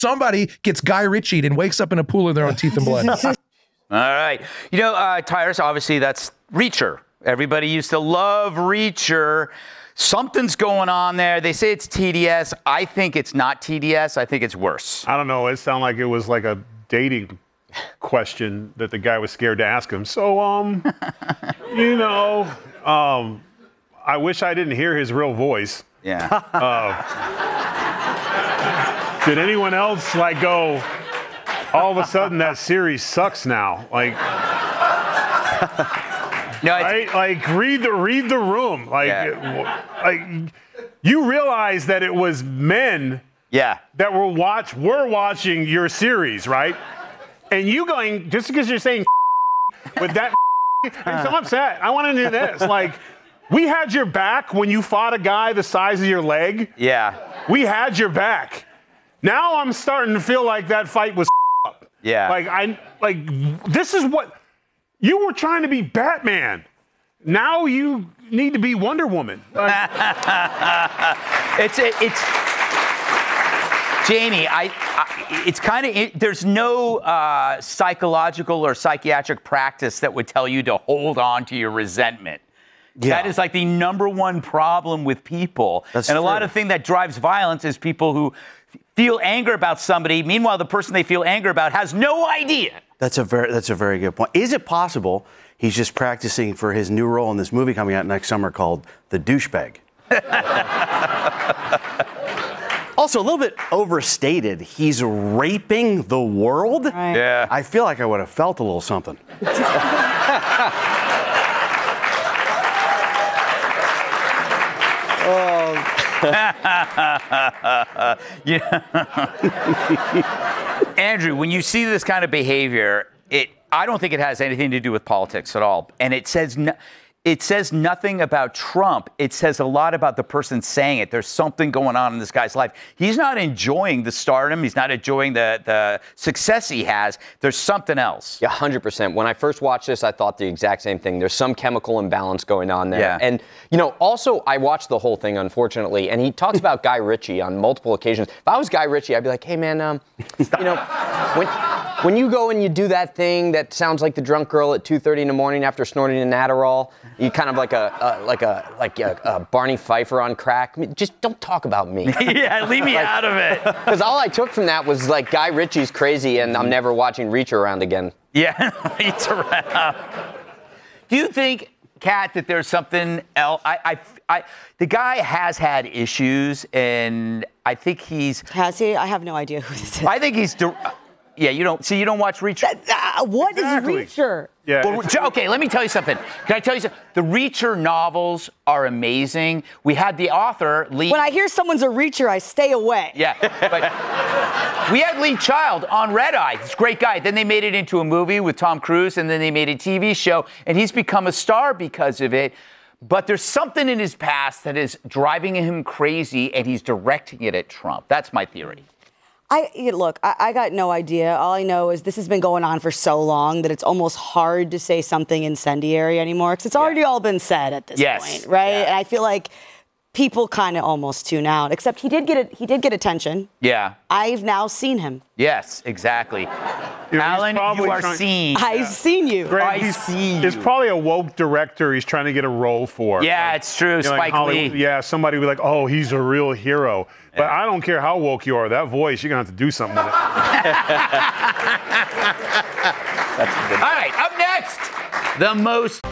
somebody gets Guy Ritchie'd and wakes up in a pool of their own teeth and blood. All right. You know, Tyrus, obviously that's Reacher. Everybody used to love Reacher. Something's going on there. They say it's TDS. I think it's not TDS. I think it's worse. I don't know. It sounded like it was like a dating question that the guy was scared to ask him. So, you know, I wish I didn't hear his real voice. Yeah. Did anyone else like go, all of a sudden that series sucks now? Like, no, right? Like read the room. Like, like you realize that it was men that were watching your series, right? And you going, just because you're saying with that, I'm so upset. I want to do this. Like, we had your back when you fought a guy the size of your leg. Yeah. We had your back. Now I'm starting to feel like that fight was up. Yeah. Like this is what you were trying to be Batman. Now you need to be Wonder Woman. Like, it's Jamie. It's kind of there's no psychological or psychiatric practice that would tell you to hold on to your resentment. Yeah. That is like the number one problem with people. That's and a lot of thing that drives violence is people who feel anger about somebody. Meanwhile, the person they feel anger about has no idea. That's a very good point. Is it possible he's just practicing for his new role in this movie coming out next summer called The Douchebag? Also, a little bit overstated. He's raping the world? Right. Yeah. I feel like I would have felt a little something. Andrew, when you see this kind of behavior, I don't think it has anything to do with politics at all. And it says nothing about Trump. It says a lot about the person saying it. There's something going on in this guy's life. He's not enjoying the stardom. He's not enjoying the success he has. There's something else. Yeah, 100%. When I first watched this, I thought the exact same thing. There's some chemical imbalance going on there. Yeah. And, you know, also, I watched the whole thing, unfortunately, and he talks about Guy Ritchie on multiple occasions. If I was Guy Ritchie, I'd be like, hey, man, you know, when you go and you do that thing that sounds like the drunk girl at 2:30 in the morning after snorting an Adderall, you kind of like a Barney Pfeiffer on crack. I mean, just don't talk about me. Yeah, leave me out of it. Because all I took from that was like Guy Ritchie's crazy, and I'm never watching Reacher around again. Yeah, it's around. Do you think, Kat, that there's something else? The guy has had issues, and I think he's. Has he? I have no idea who this is. I think he's. Yeah, you don't watch Reacher? What is Reacher? Yeah. Well, okay, let me tell you something. Can I tell you something? The Reacher novels are amazing. We had the author, Lee. When I hear someone's a Reacher, I stay away. Yeah, but we had Lee Child on Red Eye. He's a great guy. Then they made it into a movie with Tom Cruise, and then they made a TV show, and he's become a star because of it. But there's something in his past that is driving him crazy, and he's directing it at Trump. That's my theory. Look, I got no idea. All I know is this has been going on for so long that it's almost hard to say something incendiary anymore because it's already all been said at this point, right? Yeah. And I feel like people kind of almost tune out. Except he did get attention. Yeah. I've now seen him. Yes, exactly. Alan, you are seen. I've seen you. Greg, it's probably a woke director he's trying to get a role for. Yeah, it's true. You know, Spike Lee. Yeah, somebody would be like, oh, he's a real hero. But I don't care how woke you are. That voice, you're going to have to do something with it. All right, up next, the most